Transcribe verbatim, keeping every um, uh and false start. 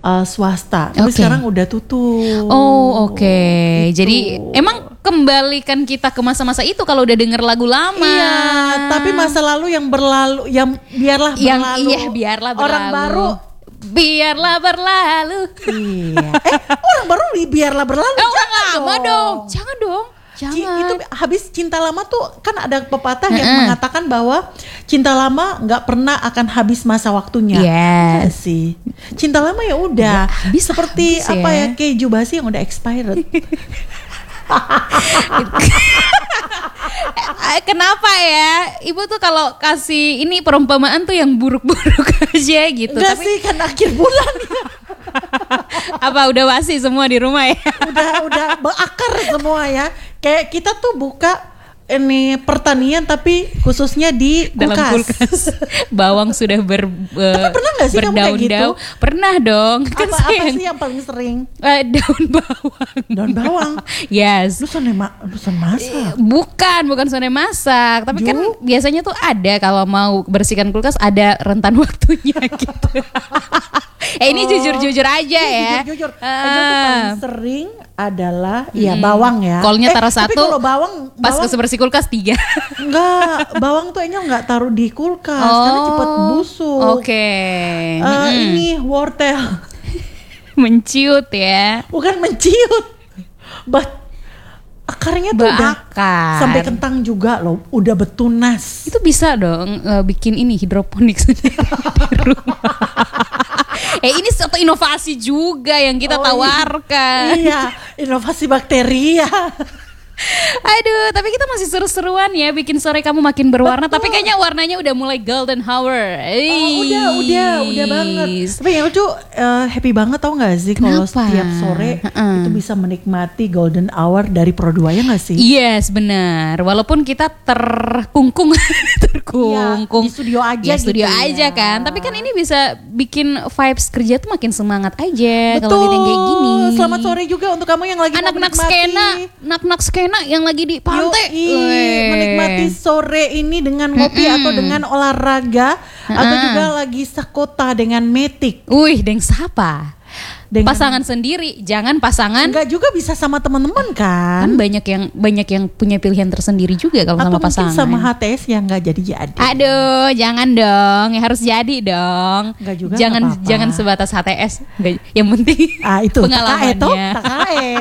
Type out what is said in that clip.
uh, swasta. Tapi Oke. sekarang udah tutup. Oh oke, okay. Gitu. Jadi emang kembalikan kita ke masa-masa itu kalau udah denger lagu lama. Iya, tapi masa lalu yang berlalu, yang biarlah yang berlalu. iya biarlah berlalu. Orang baru biarlah berlalu. Iya. Eh, orang baru biarlah berlalu. Oh, Jangan lama dong. dong. Jangan dong. Jangan. Ci- itu habis cinta lama tuh kan ada pepatah yang Mm-mm. mengatakan bahwa cinta lama nggak pernah akan habis masa waktunya. Yes. Iya sih. Cinta lama ya udah. Udah habis, Seperti habis apa ya. ya, keju basi yang udah expired. Eh, Kenapa ya? Ibu tuh kalau kasih ini perumpamaan tuh yang buruk-buruk aja gitu. Enggak Tapi sih, kan akhir bulan ya. apa udah basi semua di rumah ya? udah udah berakar semua ya. Kayak kita tuh buka ini pertanian tapi khususnya di kulkas. Dalam kulkas. Bawang sudah ber eh, Tapi pernah nggak sih kamu kayak gitu? berdaun-daun. Pernah dong. Kan Apa, saya apa yang- sih yang paling sering? eh, daun bawang. Daun bawang. Yes. Lu sonde ma- lu son masak. Bukan, bukan sonde masak. Tapi kan Ju. biasanya tuh ada kalau mau bersihkan kulkas ada rentan waktunya gitu. eh ini Oh. jujur-jujur aja ya. Jujur, jujur. Ah. Jujur tuh paling sering adalah ya bawang ya. Kolnya taruh Tapi satu, kalau bawang, Pas bawang bersih kulkas tiga. enggak, bawang tuh Angel enggak taruh di kulkas karena cepet busuk. Oke. Eh, Mm-mm. ini wortel. Menciut ya. Bukan menciut. But akarnya tuh udah Berakar. sampai kentang juga loh, udah betunas. Itu bisa dong eh, bikin ini hidroponik sendiri di rumah. eh ini satu inovasi juga yang kita Oh, tawarkan. Iya, inovasi bakteri ya. Aduh, tapi kita masih seru-seruan ya bikin sore kamu makin berwarna. Betul. Tapi kayaknya warnanya udah mulai golden hour. Oh, udah, udah, udah banget. Eis. Tapi yang lucu eh, happy banget tau gak sih kalau Kenapa? setiap sore Heeh. itu bisa menikmati golden hour dari Pro dua ya gak sih? Yes, benar. Walaupun kita terkungkung, terkungkung Iya, di studio aja Ya, studio gitu aja ya. kan. Tapi kan ini bisa bikin vibes kerja tuh makin semangat aja Betul. kalau kita yang kayak gini. Selamat sore juga untuk kamu yang lagi mau Anak-anak menikmati. skena, anak-anak skena yang lagi di pantai. Yoi, Weh. menikmati sore ini dengan ngopi Mm-mm. atau dengan olahraga atau Mm-mm. juga lagi sekota dengan metik. Wih, deng sapa? Dengan- Pasangan sendiri, jangan pasangan. Enggak juga bisa sama teman-teman Kan kan? banyak yang banyak yang punya pilihan tersendiri juga kalau Atau sama mungkin pasangan. sama H T S yang nggak jadi-jadi. Aduh, jangan dong. Ya harus jadi dong. Nggak juga, jangan nggak apa-apa. jangan sebatas H T S. Nggak- yang penting Ah itu pengalamannya. T K E toh, T K E.